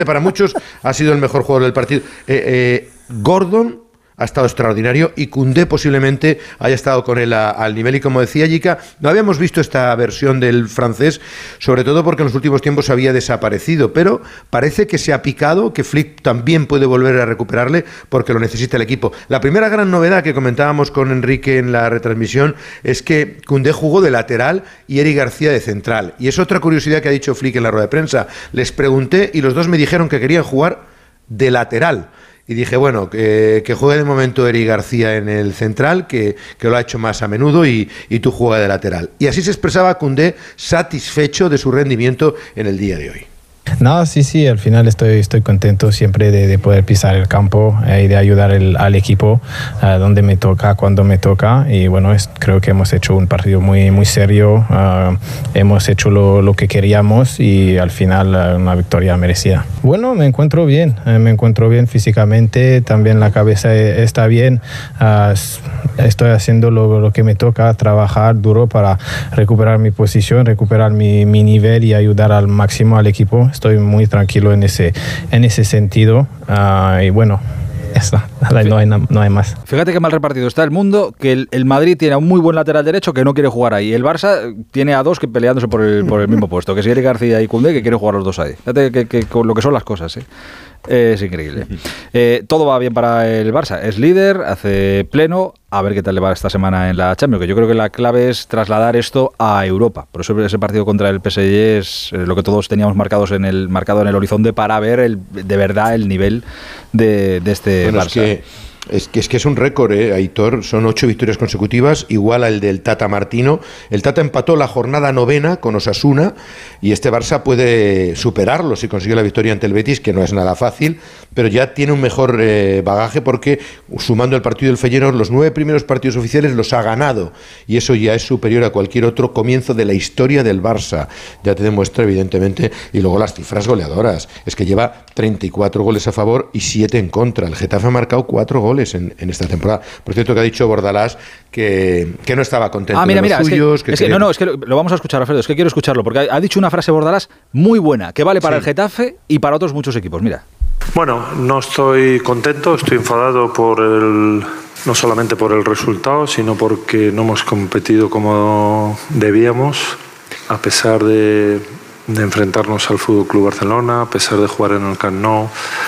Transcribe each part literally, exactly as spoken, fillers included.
Para muchos ha sido el mejor jugador del partido. Eh, eh, Gordon ha estado extraordinario y Koundé posiblemente haya estado con él a, al nivel. Y como decía Jica, no habíamos visto esta versión del francés, sobre todo porque en los últimos tiempos había desaparecido, pero parece que se ha picado, que Flick también puede volver a recuperarle porque lo necesita el equipo. La primera gran novedad que comentábamos con Enrique en la retransmisión es que Koundé jugó de lateral y Eric García de central. Y es otra curiosidad que ha dicho Flick en la rueda de prensa. Les pregunté y los dos me dijeron que querían jugar de lateral. Y dije, bueno, que, que juegue de momento Eric García en el central, que, que lo ha hecho más a menudo, y, y tú juega de lateral. Y así se expresaba Koundé, satisfecho de su rendimiento en el día de hoy. No, sí, sí, al final estoy, estoy contento siempre de, de poder pisar el campo eh, y de ayudar el, al equipo uh, donde me toca, cuando me toca. Y bueno, es, creo que hemos hecho un partido muy, muy serio, uh, hemos hecho lo, lo que queríamos y al final uh, una victoria merecida. Bueno, me encuentro bien, eh, me encuentro bien físicamente, también la cabeza está bien. Uh, estoy haciendo lo, lo que me toca, trabajar duro para recuperar mi posición, recuperar mi, mi nivel y ayudar al máximo al equipo. Estoy muy tranquilo en ese, en ese sentido uh, y bueno, eso, no hay, no hay más. Fíjate qué mal repartido está el mundo, que el, el Madrid tiene a un muy buen lateral derecho que no quiere jugar ahí. El Barça tiene a dos que peleándose por el, por el mismo puesto, que es Eric García y Koundé, que quieren jugar los dos ahí. Fíjate que, que, que, lo que son las cosas, ¿eh? Es increíble. Eh, todo va bien para el Barça. Es líder, hace pleno. A ver qué tal le va esta semana en la Champions, que yo creo que la clave es trasladar esto a Europa. Por eso ese partido contra el P S G es lo que todos teníamos marcados en el marcado en el horizonte para ver el, de verdad el nivel de, de este bueno, Barça. Es que Es que, es que es un récord, ¿eh, Aitor? Son ocho victorias consecutivas, igual al del Tata Martino. El Tata empató la jornada novena con Osasuna y este Barça puede superarlo si consigue la victoria ante el Betis, que no es nada fácil, pero ya tiene un mejor eh, bagaje porque, sumando el partido del Feyenoord, los nueve primeros partidos oficiales los ha ganado y eso ya es superior a cualquier otro comienzo de la historia del Barça. Ya te demuestra, evidentemente, y luego las cifras goleadoras. Es que lleva treinta y cuatro goles a favor y siete en contra. El Getafe ha marcado cuatro goles En, en esta temporada. Por cierto, que ha dicho Bordalás que, que no estaba contento ah, mira, de los mira, suyos. Es que, que es que, no, no, es que lo, lo vamos a escuchar, Alfredo, es que quiero escucharlo, porque ha, ha dicho una frase Bordalás muy buena, que vale para sí. el Getafe y para otros muchos equipos. Mira. Bueno, no estoy contento, estoy enfadado por el... no solamente por el resultado, sino porque no hemos competido como debíamos, a pesar de, de enfrentarnos al F C Barcelona, a pesar de jugar en el Camp Nou.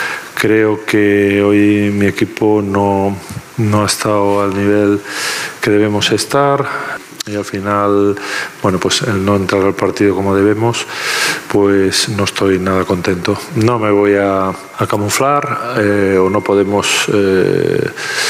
Creo que hoy mi equipo no, no ha estado al nivel que debemos estar y al final, bueno, pues el no entrar al partido como debemos, pues no estoy nada contento. No me voy a, a camuflar eh, o no podemos eh,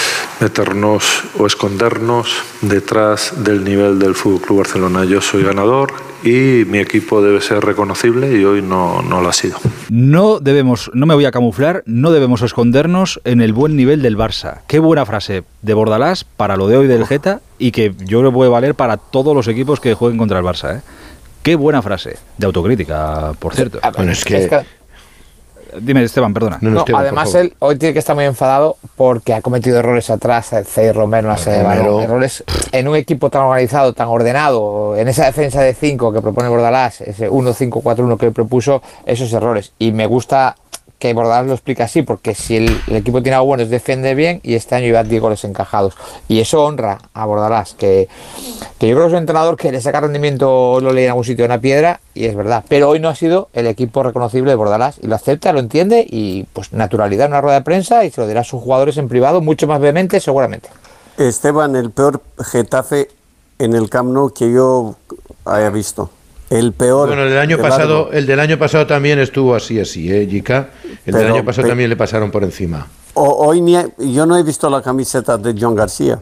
meternos o escondernos detrás del nivel del F C Barcelona. Yo soy ganador y mi equipo debe ser reconocible y hoy no, no lo ha sido. No debemos, no me voy a camuflar, no debemos escondernos en el buen nivel del Barça. Qué buena frase de Bordalás para lo de hoy del Geta y que yo creo que puede valer para todos los equipos que jueguen contra el Barça, ¿eh? Qué buena frase, de autocrítica, por cierto. Bueno, es que... Es que... Dime, Esteban, perdona. No, no, Esteban, además, él hoy tiene que estar muy enfadado porque ha cometido errores atrás, Cey Romero, no sé, bueno, errores en un equipo tan organizado, tan ordenado, en esa defensa de cinco que propone Bordalás, ese uno cinco cuatro uno que él propuso, esos errores. Y me gusta que Bordalás lo explica así, porque si el, el equipo tiene algo bueno, es defiende bien y este año lleva diez goles encajados. Y eso honra a Bordalás, que, que yo creo que es un entrenador que le saca rendimiento, lo leí en algún sitio, en una piedra, y es verdad. Pero hoy no ha sido el equipo reconocible de Bordalás, y lo acepta, lo entiende, y pues naturalidad en una rueda de prensa, y se lo dirá a sus jugadores en privado, mucho más vehemente seguramente. Esteban, el peor Getafe en el Camp Nou que yo haya visto. El peor. Bueno, el del año pasado, el del año pasado también estuvo así, así, ¿eh, Jica? El pero, del año pasado pero, también le pasaron por encima. O, hoy ni, yo no he visto la camiseta de John García.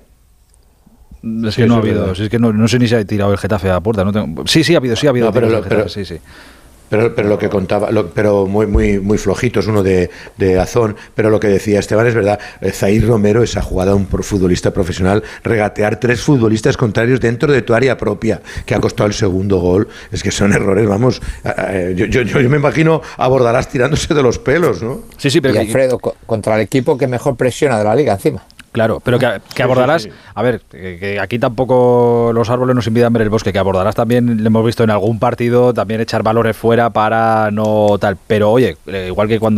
Es que sí, no ha habido, es que no, no sé ni si ha tirado el Getafe a la puerta. No tengo, sí, sí ha habido, sí ha habido. No, pero, el Getafe, pero, sí, sí. Pero, pero lo que contaba, lo, pero muy muy muy flojitos, uno de, de Azón, pero lo que decía Esteban es verdad. Zair Romero, esa jugada de un futbolista profesional, regatear tres futbolistas contrarios dentro de tu área propia, que ha costado el segundo gol, es que son errores, vamos, yo, yo, yo me imagino a Bordalás tirándose de los pelos, ¿no? Sí, sí, pero y Alfredo, que... contra el equipo que mejor presiona de la liga encima. Claro, pero que, que abordarás, sí, sí, sí. a ver, que, que aquí tampoco los árboles nos invitan ver el bosque, que abordarás también, le hemos visto en algún partido, también echar valores fuera para no tal, pero oye, igual que cuando